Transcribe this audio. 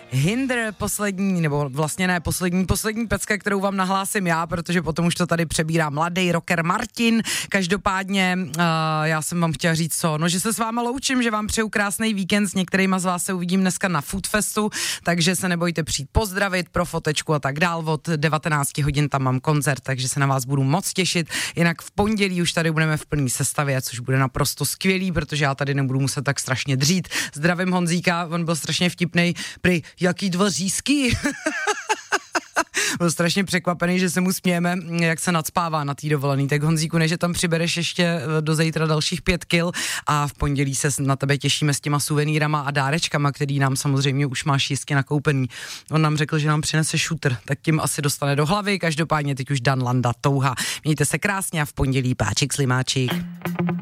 Hinder poslední, nebo vlastně ne poslední pecka, kterou vám nahlásím já, protože potom už to tady přebírá mladý rocker Martin. Každopádně já jsem vám chtěla říct že se s váma loučím, že vám přeju krásný víkend, s některýma z vás se uvidím dneska na Foodfestu, takže se nebojte přijít pozdravit pro fotečku a tak dál, od 19 hodin tam mám koncert, takže se na vás budu moc těšit, jinak v pondělí už tady budeme v plný sestavě, což bude naprosto skvělý, protože já tady nebudu muset tak strašně dřít. Zdravím Honzíka, on byl strašně vtipnej, prý jaký dva řízky. Byl strašně překvapený, že se mu smějeme, jak se nadspává na tý dovolený. Tak Honzíku, než tam přibereš ještě do zítra dalších 5 kil a v pondělí se na tebe těšíme s těma suvenýrama a dárečkama, který nám samozřejmě už máš jistě nakoupený. On nám řekl, že nám přinese šutr, tak tím asi dostane do hlavy. Každopádně teď už Dan Landa touha. Mějte se krásně a v pondělí páčik slimáčik.